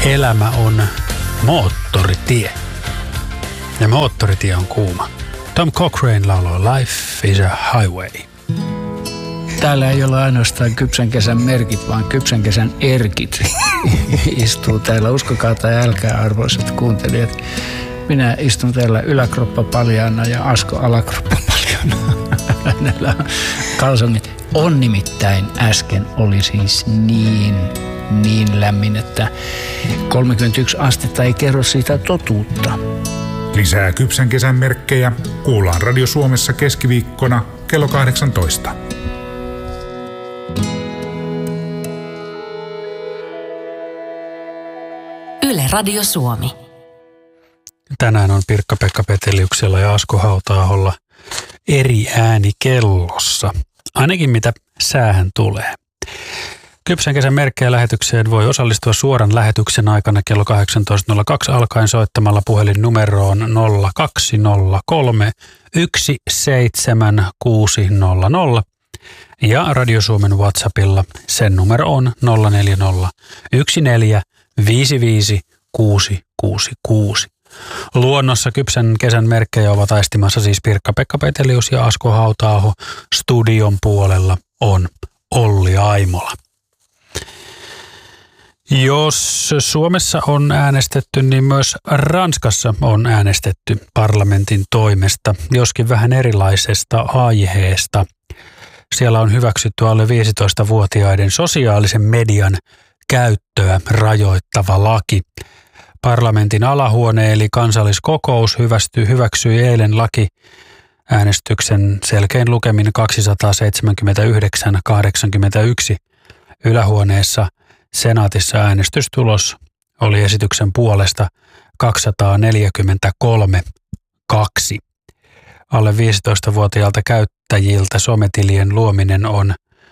Elämä on moottoritie. Ja moottoritie on kuuma. Tom Cochrane lauloi Life is a Highway. Täällä ei ole ainoastaan kypsän kesän merkit, vaan kypsän kesän erkit istuu täällä. Uskokaa tai älkää, arvoisat kuuntelijat. Minä istun täällä yläkroppa paljaana ja Asko alakroppa paljaana. Hänellä on kalsongit. On nimittäin äsken oli siis niin lämmin, että 31 astetta ei kerro siitä totuutta. Lisää kypsän kesän merkkejä kuullaan Radio Suomessa keskiviikkona kello 18. Yle Radio Suomi. Tänään on Pirkka-Pekka Peteliuksella ja Asko Hauta-aholla eri ääni kellossa. Ainakin mitä säähän tulee. Kypsän kesän merkkejä lähetykseen voi osallistua suoran lähetyksen aikana kello 18.02 alkaen soittamalla puhelinnumeroon 0203 17600 ja Radio Suomen WhatsAppilla sen numero on 040 14 55 666. Luonnossa kypsän kesän merkkejä ovat aistimassa siis Pirkka-Pekka Petelius ja Asko Hauta-aho. Studion puolella on Olli Aimola. Jos Suomessa on äänestetty, niin myös Ranskassa on äänestetty parlamentin toimesta, joskin vähän erilaisesta aiheesta. Siellä on hyväksytty alle 15-vuotiaiden sosiaalisen median käyttöä rajoittava laki. Parlamentin alahuone eli kansalliskokous hyväksyi eilen äänestyksen selkein lukemin 279-81. Ylähuoneessa senaatissa äänestystulos oli esityksen puolesta 243-2. Alle 15-vuotiailta käyttäjiltä sometilien luominen on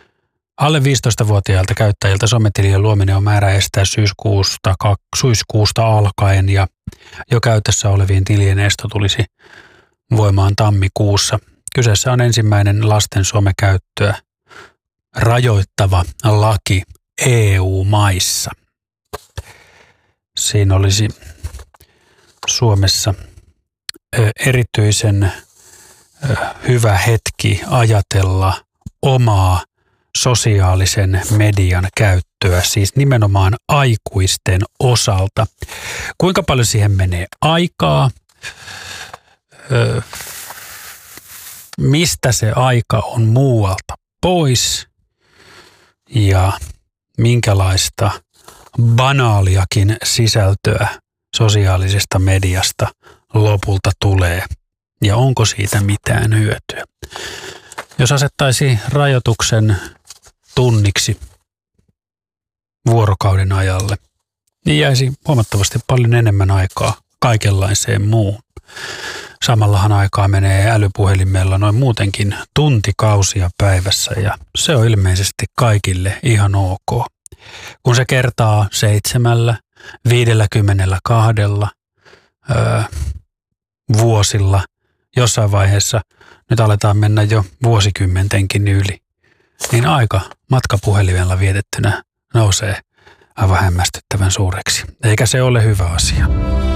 määrä estää syyskuusta alkaen ja jo käytössä olevien tilien esto tulisi voimaan tammikuussa. Kyseessä on ensimmäinen lasten somekäyttöä rajoittava laki EU-maissa. Siinä olisi Suomessa erityisen hyvä hetki ajatella omaa sosiaalisen median käyttöä, siis nimenomaan aikuisten osalta. Kuinka paljon siihen menee aikaa? Mistä se aika on muualta pois? Ja minkälaista banaaliakin sisältöä sosiaalisesta mediasta lopulta tulee? Ja onko siitä mitään hyötyä? Jos asettaisi rajoituksen tunniksi vuorokauden ajalle, niin jäisi huomattavasti paljon enemmän aikaa kaikenlaiseen muuhun. Samallahan aikaa menee älypuhelimella noin muutenkin tuntikausia päivässä ja se on ilmeisesti kaikille ihan ok. Kun se kertaa 7, 52 vuosilla jossain vaiheessa, nyt aletaan mennä jo vuosikymmentenkin yli, niin aika matkapuhelimella vietettynä nousee aivan hämmästyttävän suureksi. Eikä se ole hyvä asia.